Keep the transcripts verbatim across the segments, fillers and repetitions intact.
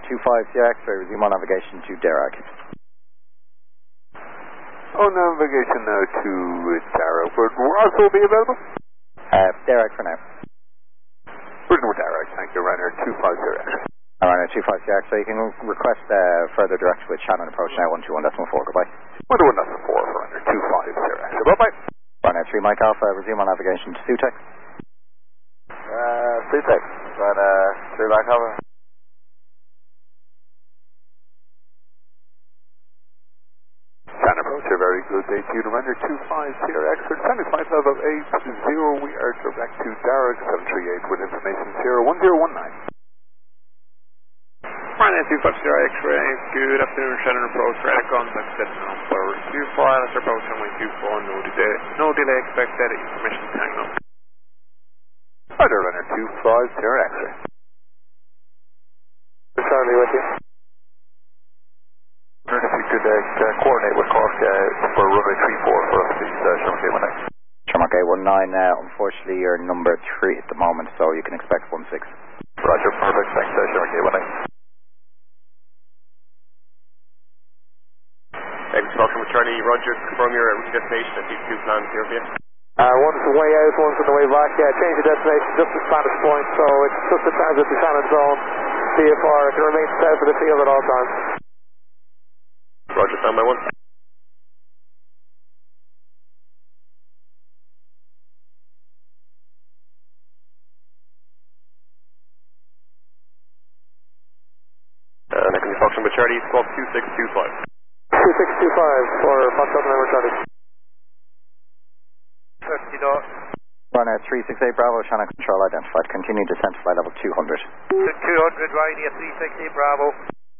two five Sierra X-ray, resume on navigation to Derag. On navigation now to Derag. Would Ross will be available? Uh, Derag for now. Original Derag, thank you, runner two five Sierra X-ray. Runner two five Sierra X-ray, you can request uh, further direct with Shannon approach now one two one decimal four, goodbye. one two one decimal four for runner two five Sierra X-ray, bye-bye. Runner three Mike Alpha, resume on navigation to Sutex. Uh, Sutex, runner three Mike Alpha. Shannon approach, a very good day to you, runner two five Sierra X-ray, Shannon five level eight zero, we are direct to Derag seven three eight with information zero one zero one nine. Runner two five Sierra X-ray, good afternoon, Shannon approach, radar contact set number two five, let's approach runway two four, no delay, no delay expected, information hang on. Roger, runner two five Sierra X-ray. Charlie with you. If you could uh, coordinate with Cork uh, for runway three four for us, please, uh, Sherman K one nine. Sherman K one nine, uh, unfortunately you're number three at the moment, so you can expect one six. Roger, perfect, thanks, uh, Sherman K one nine. Welcome with Charlie, Roger, confirm your route destination at these two plans here for you. Uh, one's the way out, one's on the way back. Yeah, change the destination just to Spanish Point, so it's just a transit to Shannon Zone. C F R can remain south of the field at all times. Roger, standby one. Uh, next function with Charlie, squawk two six two five. two six two five for Foxtrot November Charlie. fifty dot. Runner three six eight Bravo, Shannon control identified. Continue descent to flight level two hundred. two hundred, radio three six eight Bravo.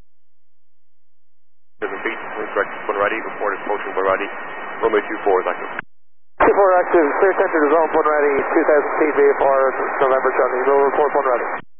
Seven feet, direct one ready, reported approaching one ready. Runway two four is active. two four active, clear center to zone one ready, two thousand feet V F R November Charlie. We'll report one ready.